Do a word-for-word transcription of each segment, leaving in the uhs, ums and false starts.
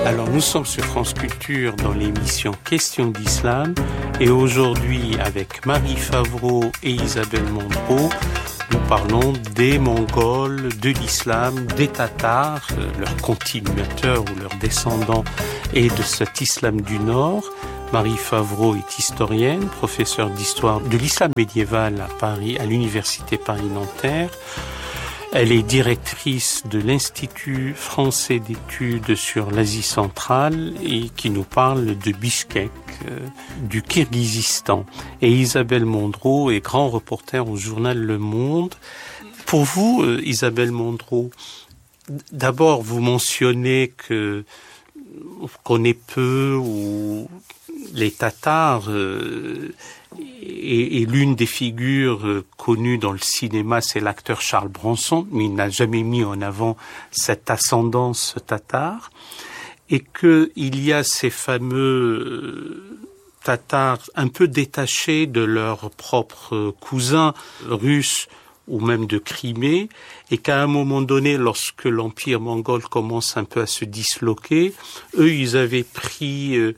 Alors nous sommes sur France Culture dans l'émission Questions d'Islam et aujourd'hui avec Marie Favreau et Isabelle Mondreau, nous parlons des Mongols, de l'islam, des Tatars, leurs continuateurs ou leurs descendants et de cet islam du Nord. Marie Favreau est historienne, professeure d'histoire de l'islam médiéval à Paris, à l'université Paris-Nanterre. Elle est directrice de l'Institut français d'études sur l'Asie centrale et qui nous parle de Bichkek, euh, du Kirghizistan. Et Isabelle Mondreau est grand reporter au journal Le Monde. Pour vous, euh, Isabelle Mondreau, d'abord vous mentionnez que on connaît peu ou les Tatars euh, et, et l'une des figures euh, connues dans le cinéma, c'est l'acteur Charles Bronson, mais il n'a jamais mis en avant cette ascendance tatare, et que il y a ces fameux euh, Tatars un peu détachés de leurs propres cousins russes ou même de Crimée, et qu'à un moment donné, lorsque l'empire mongol commence un peu à se disloquer, eux, ils avaient pris euh,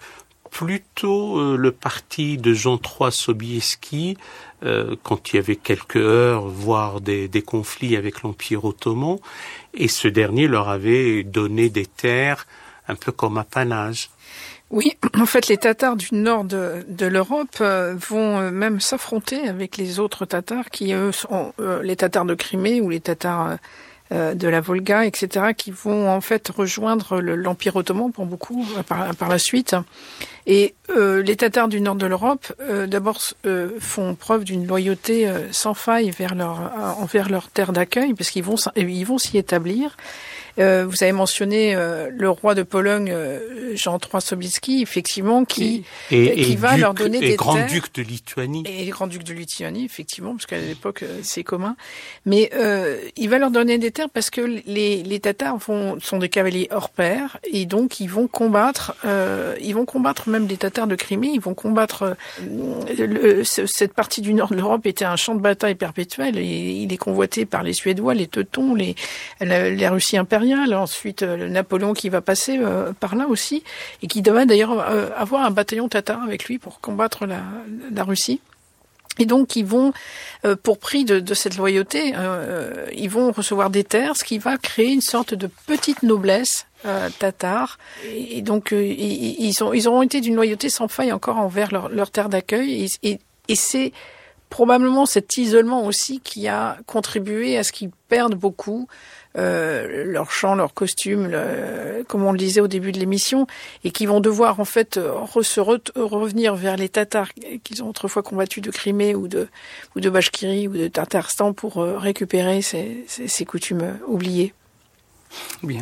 plutôt euh, le parti de Jean trois Sobieski, euh, quand il y avait quelques heurts, voire des, des conflits avec l'Empire ottoman, et ce dernier leur avait donné des terres un peu comme apanage. Oui, en fait, les Tatars du nord de, de l'Europe euh, vont euh, même s'affronter avec les autres Tatars qui, eux, sont euh, les Tatars de Crimée ou les Tatars euh, de la Volga, et cetera, qui vont en fait rejoindre le, l'Empire ottoman pour beaucoup par, par la suite. Et euh, les Tatars du nord de l'Europe, euh, d'abord, euh, font preuve d'une loyauté euh, sans faille vers leur, euh, envers leur terre d'accueil, parce qu'ils vont, ils vont s'y établir. Euh, vous avez mentionné euh, le roi de Pologne, euh, Jean trois Sobieski, effectivement, qui, et, qui et va duc, leur donner et des grand-duc de Lituanie. Et grand-duc de Lituanie, effectivement, parce qu'à l'époque, euh, c'est commun. Mais euh, il va leur donner des terres parce que les, les Tatars vont, sont des cavaliers hors pair, et donc ils vont combattre, euh, ils vont combattre même les Tatars de Crimée, ils vont combattre... Euh, le, cette partie du nord de l'Europe était un champ de bataille perpétuel, et il est convoité par les Suédois, les Teutons, les, la, la Russie impériale, ensuite euh, Napoléon qui va passer euh, par là aussi, et qui devait d'ailleurs euh, avoir un bataillon tatar avec lui pour combattre la, la Russie. Et donc ils vont, euh, pour prix de, de cette loyauté, euh, ils vont recevoir des terres, ce qui va créer une sorte de petite noblesse euh, tatar. Et, et donc euh, ils, ils, ont, ils auront été d'une loyauté sans faille encore envers leur, leur terre d'accueil. Et, et, et c'est probablement cet isolement aussi qui a contribué à ce qu'ils perdent beaucoup Euh, leur chant, leur costume, le, comme on le disait au début de l'émission, et qui vont devoir en fait re, se re, revenir vers les Tatars qu'ils ont autrefois combattus de Crimée ou de ou de Bachkirie ou de Tatarstan pour euh, récupérer ces, ces, ces coutumes oubliées. Bien.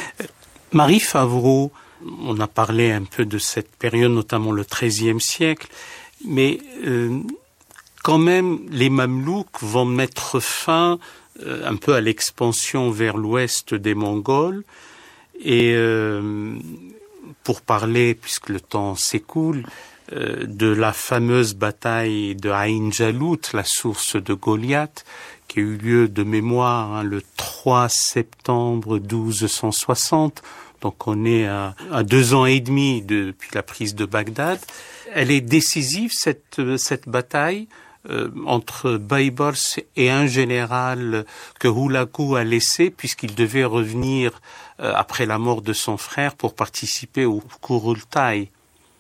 Marie Favreau, on a parlé un peu de cette période, notamment le treizième siècle, mais euh, quand même les Mamelouks vont mettre fin un peu à l'expansion vers l'ouest des Mongols. Et euh, pour parler, puisque le temps s'écoule, euh, de la fameuse bataille de Ain Jalut, la source de Goliath, qui a eu lieu de mémoire hein, le trois septembre douze cent soixante. Donc on est à, à deux ans et demi depuis la prise de Bagdad. Elle est décisive, cette, cette bataille, Euh, entre Baybars et un général que Hulagu a laissé puisqu'il devait revenir euh, après la mort de son frère pour participer au Kurultai.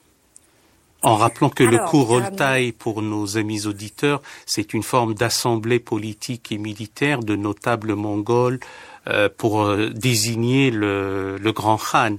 En rappelant que Alors, le Kurultai, pour nos amis auditeurs, c'est une forme d'assemblée politique et militaire de notables mongols euh, pour euh, désigner le, le grand khan.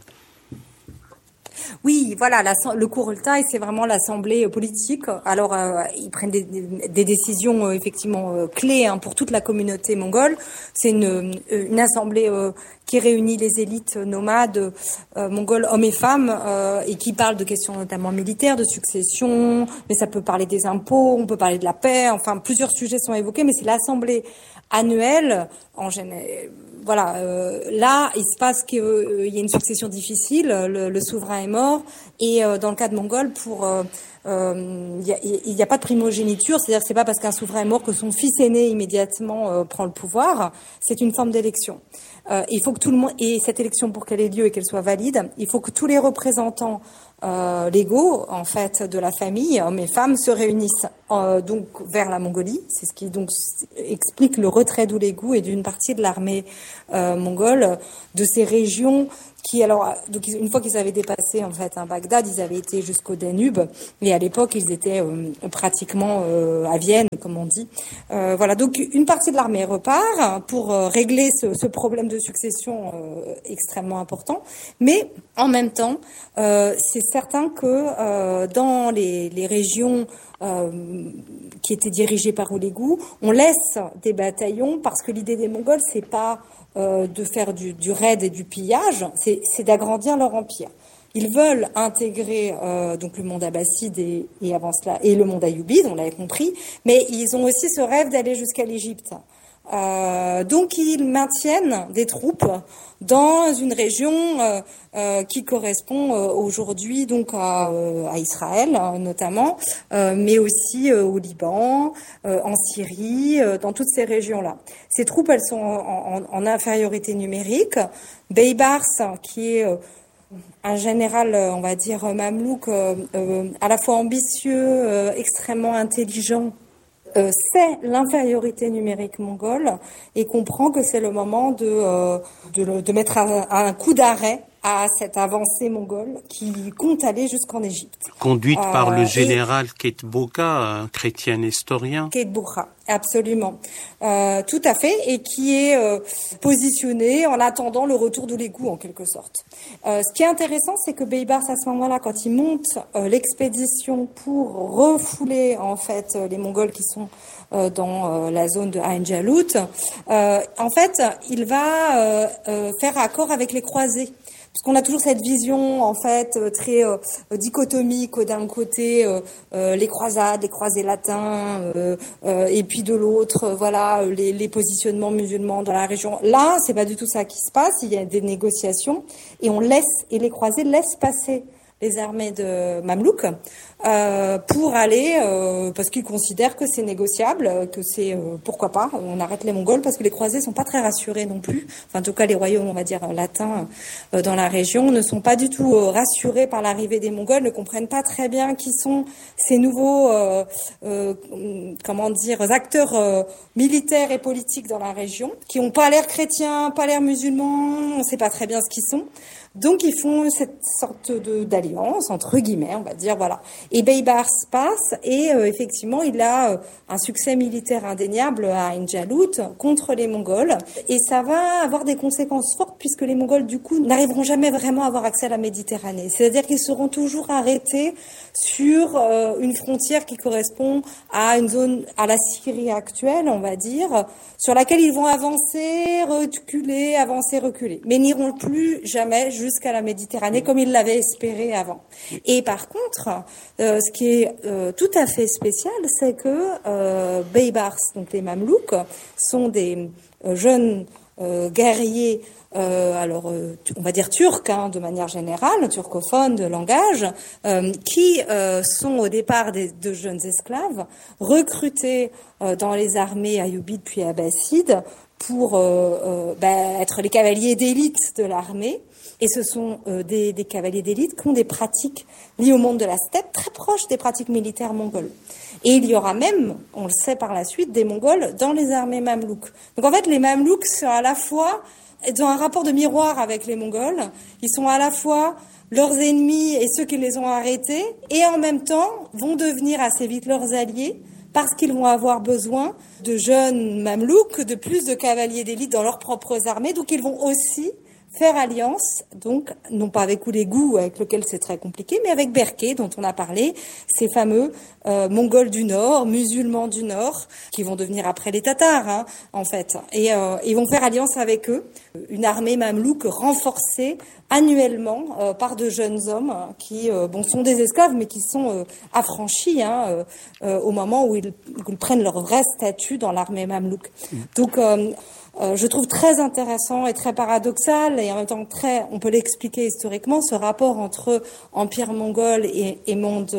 Oui, voilà, la, le Kurultai, c'est vraiment l'assemblée politique. Alors, euh, ils prennent des, des décisions euh, effectivement euh, clés hein, pour toute la communauté mongole. C'est une, une assemblée euh, qui réunit les élites nomades euh, mongoles, hommes et femmes, euh, et qui parle de questions notamment militaires, de succession, mais ça peut parler des impôts, on peut parler de la paix, enfin, plusieurs sujets sont évoqués, mais c'est l'assemblée annuelle, en général. Voilà, euh, là, il se passe qu'il euh, y a une succession difficile, le, le souverain est mort, et euh, dans le cas de Mongol, pour euh, euh, y a, il n'y a pas de primogéniture, c'est-à-dire que c'est pas parce qu'un souverain est mort que son fils aîné immédiatement euh, prend le pouvoir. C'est une forme d'élection. Euh, il faut que tout le monde, et cette élection pour qu'elle ait lieu et qu'elle soit valide, il faut que tous les représentants euh, légaux, en fait, de la famille, hommes et femmes, se réunissent euh, donc vers la Mongolie. C'est ce qui donc explique le retrait d'Oulégou et d'une partie de l'armée euh, mongole de ces régions qui, alors, donc une fois qu'ils avaient dépassé en fait un Bagdad, ils avaient été jusqu'au Danube, et à l'époque ils étaient euh, pratiquement euh, à Vienne, comme on dit. Euh, voilà, donc une partie de l'armée repart pour euh, régler ce, ce problème de succession euh, extrêmement important, mais en même temps, euh, c'est certain que euh, dans les, les régions Euh, qui étaient dirigées par Oulégou, on laisse des bataillons parce que l'idée des Mongols, c'est pas euh, de faire du, du raid et du pillage, c'est, c'est d'agrandir leur empire. Ils veulent intégrer euh, donc le monde abbasside et, et avant cela et le monde ayyubide, on l'avait compris, mais ils ont aussi ce rêve d'aller jusqu'à l'Égypte. Euh, donc ils maintiennent des troupes dans une région euh, euh, qui correspond euh, aujourd'hui donc à, euh, à Israël euh, notamment, euh, mais aussi euh, au Liban, euh, en Syrie, euh, dans toutes ces régions-là. Ces troupes, elles sont en, en, en infériorité numérique. Beybars, qui est euh, un général, on va dire mamelouk, euh, euh, à la fois ambitieux, euh, extrêmement intelligent, Euh, c'est l'infériorité numérique mongole et comprend que c'est le moment de, euh, de, de mettre un, un coup d'arrêt à cette avancée mongole qui compte aller jusqu'en Égypte. Conduite euh, par le général et... Ketboka, un chrétien nestorien. Ketboka, absolument. Euh, tout à fait, et qui est euh, positionné en attendant le retour d'Oulégou, en quelque sorte. Euh, ce qui est intéressant, c'est que Beybars, à ce moment-là, quand il monte euh, l'expédition pour refouler, en fait, les Mongols qui sont euh, dans euh, la zone de Ain Jalut, euh, en fait, il va euh, euh, faire accord avec les croisés. Parce qu'on a toujours cette vision, en fait, très euh, dichotomique, d'un côté, euh, euh, les croisades, les croisés latins, euh, euh, et puis de l'autre, euh, voilà, les, les positionnements musulmans dans la région. Là, c'est pas du tout ça qui se passe, il y a des négociations, et on laisse, et les croisés laissent passer les armées de Mamelouk euh, pour aller, euh, parce qu'ils considèrent que c'est négociable, que c'est, euh, pourquoi pas, on arrête les Mongols, parce que les croisés sont pas très rassurés non plus. Enfin, en tout cas, les royaumes, on va dire, latins euh, dans la région ne sont pas du tout euh, rassurés par l'arrivée des Mongols, ne comprennent pas très bien qui sont ces nouveaux, euh, euh, comment dire, acteurs euh, militaires et politiques dans la région, qui ont pas l'air chrétiens, pas l'air musulmans, on sait pas très bien ce qu'ils sont. Donc, ils font cette sorte de, d'alliance, entre guillemets, on va dire, voilà. Et Beybars passe, et euh, effectivement, il a euh, un succès militaire indéniable à Ain Jalut contre les Mongols. Et ça va avoir des conséquences fortes, puisque les Mongols, du coup, n'arriveront jamais vraiment à avoir accès à la Méditerranée. C'est-à-dire qu'ils seront toujours arrêtés sur euh, une frontière qui correspond à une zone, à la Syrie actuelle, on va dire, sur laquelle ils vont avancer, reculer, avancer, reculer. Mais n'iront plus jamais jusqu'à la Méditerranée comme ils l'avaient espéré avant. Et par contre, euh, ce qui est euh, tout à fait spécial, c'est que euh, Beybars, donc les Mamelouks, sont des euh, jeunes euh, guerriers, euh, alors euh, on va dire turcs, hein, de manière générale, turcophones de langage, euh, qui euh, sont au départ des, de jeunes esclaves, recrutés euh, dans les armées ayyubides puis abbassides pour euh, euh, bah, être les cavaliers d'élite de l'armée. Et ce sont euh, des, des cavaliers d'élite qui ont des pratiques liées au monde de la steppe très proches des pratiques militaires mongoles. Et il y aura même, on le sait par la suite, des Mongols dans les armées mamelouks. Donc en fait, les Mamelouks sont à la fois, ils ont un rapport de miroir avec les Mongols, ils sont à la fois leurs ennemis et ceux qui les ont arrêtés, et en même temps vont devenir assez vite leurs alliés, parce qu'ils vont avoir besoin de jeunes Mamelouks, de plus de cavaliers d'élite dans leurs propres armées, donc ils vont aussi faire alliance, donc, non pas avec Oulégou, avec lequel c'est très compliqué, mais avec Berké, dont on a parlé, ces fameux euh, Mongols du Nord, musulmans du Nord, qui vont devenir après les Tatars, hein, en fait. Et euh, ils vont faire alliance avec eux, une armée mamelouk renforcée annuellement euh, par de jeunes hommes hein, qui, euh, bon, sont des esclaves, mais qui sont euh, affranchis hein, euh, euh, au moment où ils, où ils prennent leur vrai statut dans l'armée mamelouk. Mmh. Donc, euh, Euh, je trouve très intéressant et très paradoxal, et en même temps très, on peut l'expliquer historiquement, ce rapport entre empire mongol et, et monde euh,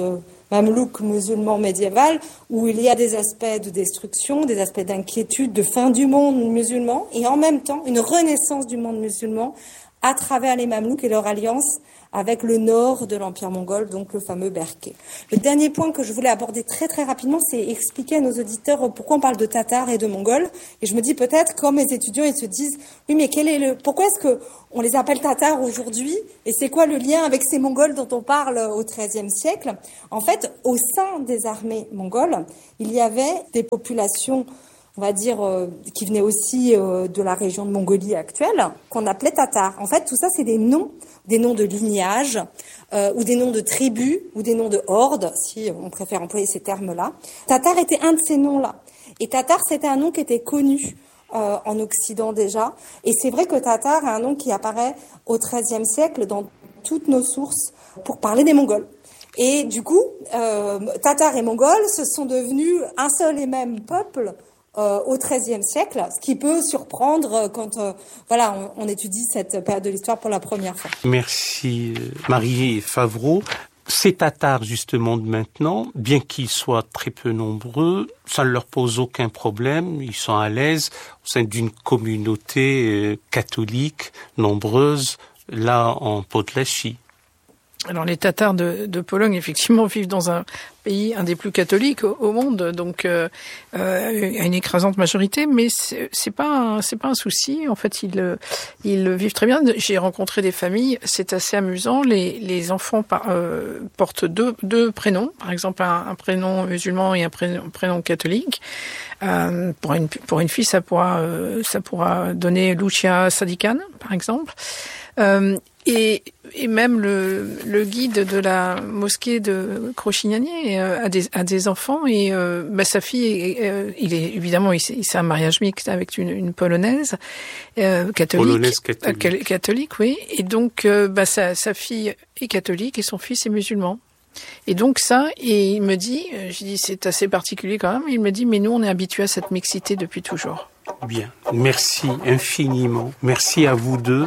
mamelouk musulman médiéval, où il y a des aspects de destruction, des aspects d'inquiétude, de fin du monde musulman, et en même temps une renaissance du monde musulman à travers les mamelouks et leur alliance avec le nord de l'Empire mongol, donc le fameux Berké. Le dernier point que je voulais aborder très très rapidement, c'est expliquer à nos auditeurs pourquoi on parle de Tatars et de Mongols. Et je me dis peut-être, comme mes étudiants, ils se disent, oui, mais quel est le, pourquoi est-ce que on les appelle Tatars aujourd'hui? Et c'est quoi le lien avec ces Mongols dont on parle au treizième siècle? En fait, au sein des armées mongoles, il y avait des populations, on va dire, euh, qui venaient aussi euh, de la région de Mongolie actuelle, qu'on appelait Tatars. En fait, tout ça, c'est des noms, des noms de lignage, euh, ou des noms de tribus, ou des noms de hordes, si on préfère employer ces termes-là. Tatar était un de ces noms-là. Et Tatar, c'était un nom qui était connu euh, en Occident déjà. Et c'est vrai que Tatar est un nom qui apparaît au treizième siècle dans toutes nos sources pour parler des Mongols. Et du coup, euh, Tatars et Mongols se sont devenus un seul et même peuple Euh, au treizième siècle, ce qui peut surprendre quand euh, voilà, on, on étudie cette période de l'histoire pour la première fois. Merci Marie Favreau. Ces Tatars justement de maintenant, bien qu'ils soient très peu nombreux, ça ne leur pose aucun problème, ils sont à l'aise au sein d'une communauté euh, catholique nombreuse là en Podlachie. Alors les Tatars de, de Pologne, effectivement, vivent dans un pays, un des plus catholiques au, au monde, donc euh, euh, à une écrasante majorité, mais c'est, c'est pas un, c'est pas un souci. En fait, ils ils vivent très bien. J'ai rencontré des familles, c'est assez amusant. Les les enfants par, euh, portent deux deux prénoms, par exemple un, un prénom musulman et un prénom, un prénom catholique. Euh, pour une pour une fille, ça pourra euh, ça pourra donner Lucia Sadikan, par exemple. Euh, et, et même le, le guide de la mosquée de Crochygnani euh, a des a des enfants et euh, bah, sa fille, euh, il est évidemment il, c'est un mariage mixte avec une, une polonaise euh, catholique, polonaise catholique, euh, catholique, oui. Et donc euh, bah, sa sa fille est catholique et son fils est musulman. Et donc ça, et il me dit, je dis c'est assez particulier quand même. Il me dit mais nous on est habitués à cette mixité depuis toujours. Bien, merci infiniment. Merci à vous deux.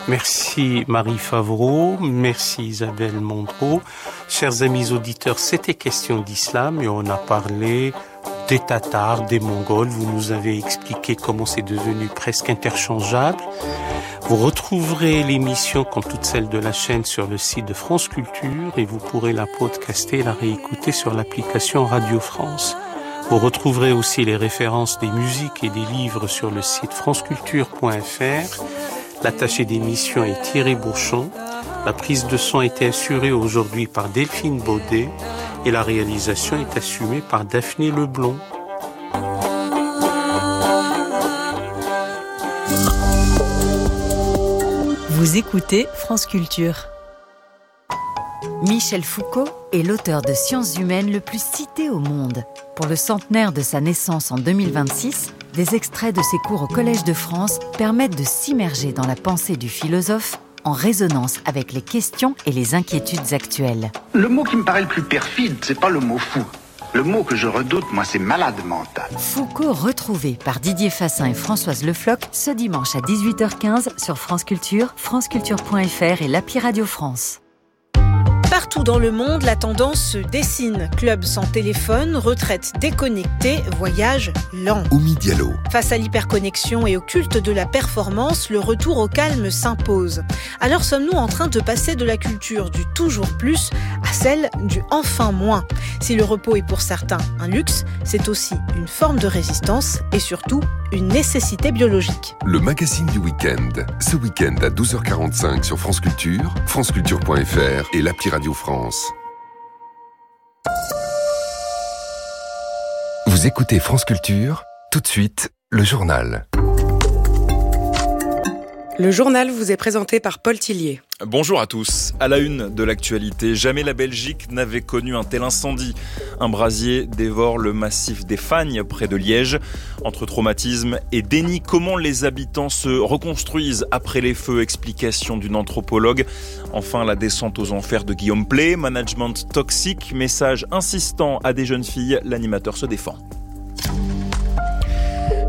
Merci Marie Favreau, merci Isabelle Mondreau. Chers amis auditeurs, c'était question d'islam et on a parlé des Tatars, des Mongols. Vous nous avez expliqué comment c'est devenu presque interchangeable. Vous retrouverez l'émission, comme toutes celles de la chaîne, sur le site de France Culture et vous pourrez la podcaster et la réécouter sur l'application Radio France. Vous retrouverez aussi les références des musiques et des livres sur le site franceculture point f r. L'attaché d'émission est Thierry Bourchon. La prise de son a été assurée aujourd'hui par Delphine Baudet et la réalisation est assumée par Daphné Leblond. Vous écoutez France Culture. Michel Foucault est l'auteur de sciences humaines le plus cité au monde. Pour le centenaire de sa naissance en deux mille vingt-six, des extraits de ses cours au Collège de France permettent de s'immerger dans la pensée du philosophe en résonance avec les questions et les inquiétudes actuelles. Le mot qui me paraît le plus perfide, c'est pas le mot fou. Le mot que je redoute, moi, c'est malade mental. Foucault retrouvé par Didier Fassin et Françoise Le Floch ce dimanche à dix-huit heures quinze sur France Culture, franceculture point f r et l'appli Radio France. Partout dans le monde, la tendance se dessine. Club sans téléphone, retraite déconnectée, voyage lent. Oumi Diallo. Face à l'hyperconnexion et au culte de la performance, le retour au calme s'impose. Alors sommes-nous en train de passer de la culture du toujours plus à celle du enfin moins? Si le repos est pour certains un luxe, c'est aussi une forme de résistance et surtout une nécessité biologique. Le magazine du week-end. Ce week-end à douze heures quarante-cinq sur France Culture, franceculture point f r et l'appli Radio France. Vous écoutez France Culture, tout de suite, le journal. Le journal vous est présenté par Paul Tillier. Bonjour à tous. À la une de l'actualité, jamais la Belgique n'avait connu un tel incendie. Un brasier dévore le massif des Fagnes près de Liège. Entre traumatisme et déni, comment les habitants se reconstruisent après les feux? Explication d'une anthropologue. Enfin, la descente aux enfers de Guillaume Play. Management toxique, message insistant à des jeunes filles. L'animateur se défend.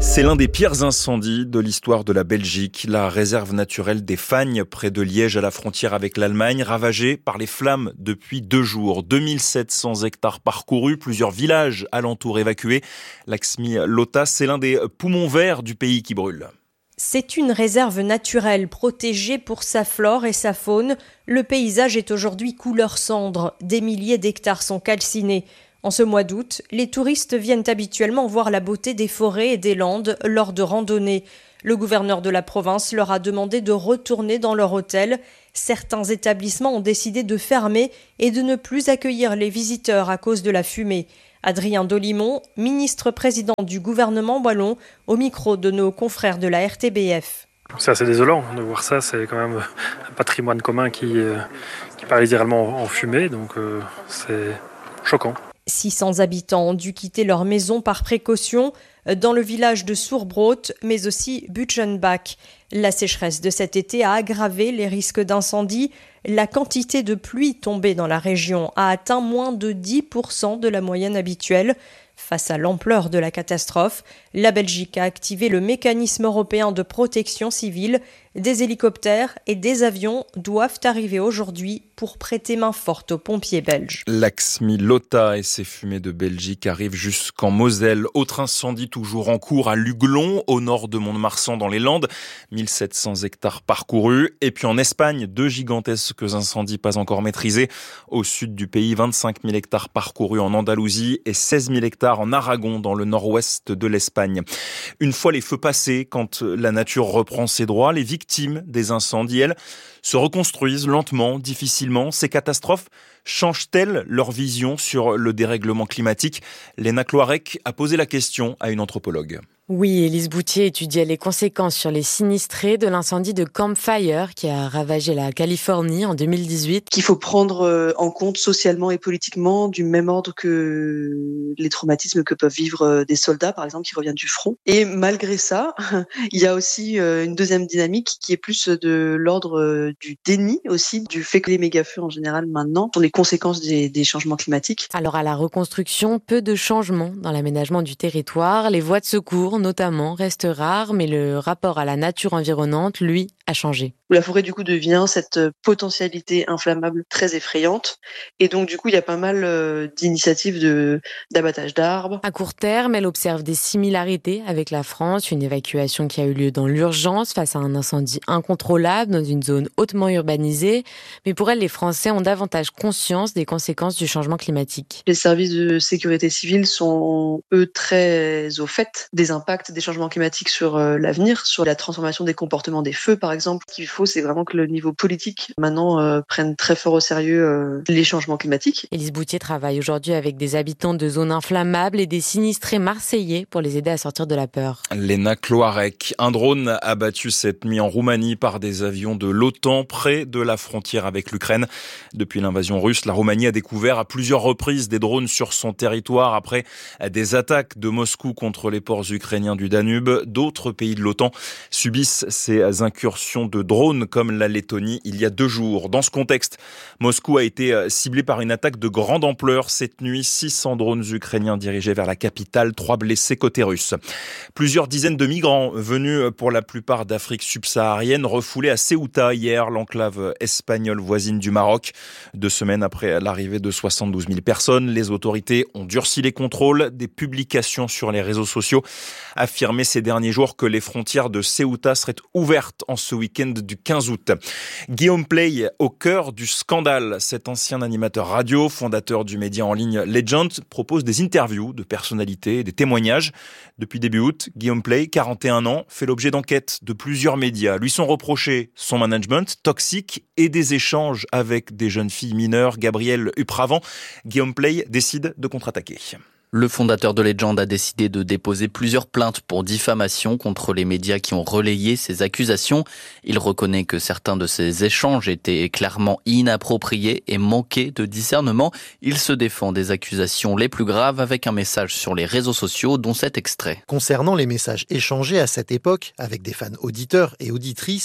C'est l'un des pires incendies de l'histoire de la Belgique. La réserve naturelle des Fagnes, près de Liège, à la frontière avec l'Allemagne, ravagée par les flammes depuis deux jours. deux mille sept cents hectares parcourus, plusieurs villages alentours évacués. Laxmi Lota, c'est l'un des poumons verts du pays qui brûle. C'est une réserve naturelle protégée pour sa flore et sa faune. Le paysage est aujourd'hui couleur cendre. Des milliers d'hectares sont calcinés. En ce mois d'août, les touristes viennent habituellement voir la beauté des forêts et des landes lors de randonnées. Le gouverneur de la province leur a demandé de retourner dans leur hôtel. Certains établissements ont décidé de fermer et de ne plus accueillir les visiteurs à cause de la fumée. Adrien Dolimon, ministre-président du gouvernement wallon, au micro de nos confrères de la R T B F. C'est assez désolant de voir ça, c'est quand même un patrimoine commun qui, euh, qui part littéralement en fumée, donc euh, c'est choquant. six cents habitants ont dû quitter leur maison par précaution dans le village de Sourbrot, mais aussi Butchenbach. La sécheresse de cet été a aggravé les risques d'incendie. La quantité de pluie tombée dans la région a atteint moins de dix pour cent de la moyenne habituelle. Face à l'ampleur de la catastrophe, la Belgique a activé le mécanisme européen de protection civile. Des hélicoptères et des avions doivent arriver aujourd'hui pour prêter main forte aux pompiers belges. Laxmi Lota et ses fumées de Belgique arrivent jusqu'en Moselle. Autre incendie toujours en cours à Luglon, au nord de Mont-de-Marsan dans les Landes. mille sept cents hectares parcourus. Et puis en Espagne, deux gigantesques incendies pas encore maîtrisés. Au sud du pays, vingt-cinq mille hectares parcourus en Andalousie et seize mille hectares en Aragon dans le nord-ouest de l'Espagne. Une fois les feux passés, quand la nature reprend ses droits, les victimes des incendies, elles, se reconstruisent lentement, difficilement. Ces catastrophes changent-elles leur vision sur le dérèglement climatique ? Léna Cloarec a posé la question à une anthropologue. Oui, Élise Boutier étudiait les conséquences sur les sinistrés de l'incendie de Camp Fire qui a ravagé la Californie en deux mille dix-huit. Qu'il faut prendre en compte socialement et politiquement du même ordre que les traumatismes que peuvent vivre des soldats, par exemple, qui reviennent du front. Et malgré ça, il y a aussi une deuxième dynamique qui est plus de l'ordre du déni aussi, du fait que les méga-feux en général maintenant sont les conséquences des, des changements climatiques. Alors à la reconstruction, peu de changements dans l'aménagement du territoire. Les voies de secours notamment restent rares, mais le rapport à la nature environnante, lui, a changé. La forêt du coup devient cette potentialité inflammable très effrayante, et donc du coup il y a pas mal euh, d'initiatives de d'abattage d'arbres. À court terme, elle observe des similarités avec la France, une évacuation qui a eu lieu dans l'urgence face à un incendie incontrôlable dans une zone hautement urbanisée, mais pour elle, les Français ont davantage conscience des conséquences du changement climatique. Les services de sécurité civile sont eux très au fait des impacts des changements climatiques sur euh, l'avenir, sur la transformation des comportements des feux par exemple. Ce qu'il faut, c'est vraiment que le niveau politique maintenant euh, prenne très fort au sérieux euh, les changements climatiques. Élise Boutier travaille aujourd'hui avec des habitants de zones inflammables et des sinistrés marseillais pour les aider à sortir de la peur. Léna Cloarec, un drone abattu cette nuit en Roumanie par des avions de l'OTAN près de la frontière avec l'Ukraine. Depuis l'invasion russe, la Roumanie a découvert à plusieurs reprises des drones sur son territoire après des attaques de Moscou contre les ports ukrainiens du Danube. D'autres pays de l'OTAN subissent ces incursions de drones comme la Lettonie il y a deux jours. Dans ce contexte, Moscou a été ciblé par une attaque de grande ampleur cette nuit. six cents drones ukrainiens dirigés vers la capitale, trois blessés côté russe. Plusieurs dizaines de migrants venus pour la plupart d'Afrique subsaharienne refoulés à Ceuta hier, l'enclave espagnole voisine du Maroc. Deux semaines après l'arrivée de soixante-douze mille personnes, les autorités ont durci les contrôles. Des publications sur les réseaux sociaux affirmaient ces derniers jours que les frontières de Ceuta seraient ouvertes en ce week-end du quinze août. Guillaume Pley, au cœur du scandale. Cet ancien animateur radio, fondateur du média en ligne Legend, propose des interviews de personnalités et des témoignages. Depuis début août, Guillaume Pley, quarante et un ans, fait l'objet d'enquêtes de plusieurs médias. Lui sont reprochés son management toxique et des échanges avec des jeunes filles mineures. Gabriel Upravant, Guillaume Pley décide de contre-attaquer. Le fondateur de Legend a décidé de déposer plusieurs plaintes pour diffamation contre les médias qui ont relayé ces accusations. Il reconnaît que certains de ces échanges étaient clairement inappropriés et manquaient de discernement. Il se défend des accusations les plus graves avec un message sur les réseaux sociaux, dont cet extrait. Concernant les messages échangés à cette époque avec des fans auditeurs et auditrices,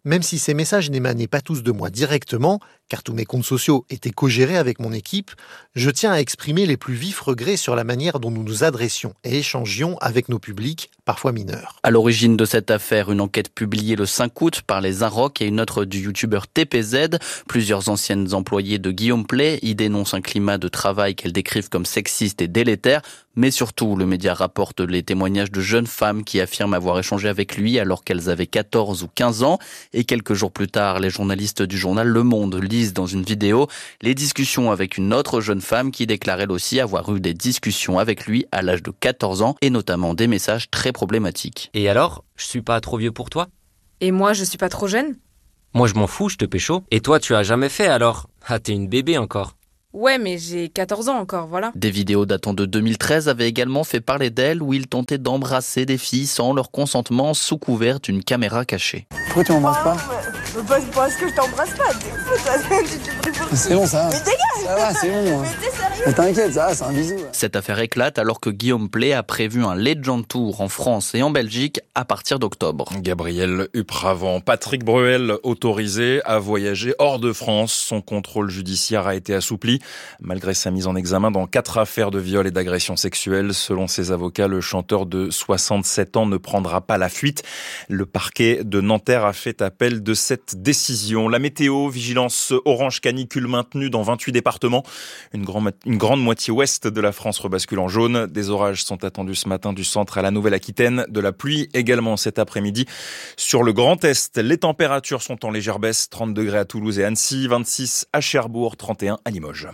même si ces messages n'émanaient pas tous de moi directement, car tous mes comptes sociaux étaient co-gérés avec mon équipe, je tiens à exprimer les plus vifs regrets sur la manière dont nous nous adressions et échangions avec nos publics, parfois mineurs. À l'origine de cette affaire, une enquête publiée le cinq août par les Inrocks et une autre du youtubeur T P Z. Plusieurs anciennes employées de Guillaume Play y dénoncent un climat de travail qu'elles décrivent comme sexiste et délétère. Mais surtout, le média rapporte les témoignages de jeunes femmes qui affirment avoir échangé avec lui alors qu'elles avaient quatorze ou quinze ans. Et quelques jours plus tard, les journalistes du journal Le Monde lisent dans une vidéo les discussions avec une autre jeune femme qui déclare elle aussi avoir eu des discussions avec lui à l'âge de quatorze ans et notamment des messages très problématiques. Et alors, je suis pas trop vieux pour toi ? Et moi, je suis pas trop jeune ? Moi, je m'en fous, je te pécho. Et toi, tu as jamais fait alors ? Ah, t'es une bébé encore. Ouais, mais j'ai quatorze ans encore, voilà. Des vidéos datant de deux mille treize avaient également fait parler d'elle où il tentait d'embrasser des filles sans leur consentement sous couvert d'une caméra cachée. Pourquoi tu m'embrasses pas ? Mais pas parce que je t'embrasse pas, t'es fou toi. C'est bon ça. Mais dégage. Ça va, c'est bon. Mais t'es sérieux ? Mais t'inquiète, ça va, c'est un bisou. Cette affaire éclate alors que Guillaume Play a prévu un Legend Tour en France et en Belgique à partir d'octobre. Gabriel Upravant, Patrick Bruel autorisé à voyager hors de France. Son contrôle judiciaire a été assoupli malgré sa mise en examen dans quatre affaires de viol et d'agression sexuelle. Selon ses avocats, le chanteur de soixante-sept ans ne prendra pas la fuite. Le parquet de Nanterre a fait appel de cette décision. La météo, vigilance orange canicule maintenue dans vingt-huit départements. Une, grand, une grande moitié ouest de la France rebascule en jaune. Des orages sont attendus ce matin du centre à la Nouvelle-Aquitaine. De la pluie également cet après-midi sur le Grand Est. Les températures sont en légère baisse. trente degrés à Toulouse et Annecy, vingt-six à Cherbourg, trente et un à Limoges.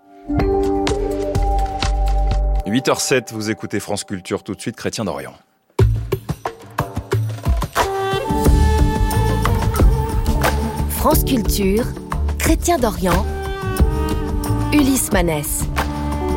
huit heures sept, vous écoutez France Culture, tout de suite Chrétien d'Orient. France Culture, Chrétien d'Orient, Ulysse Manès.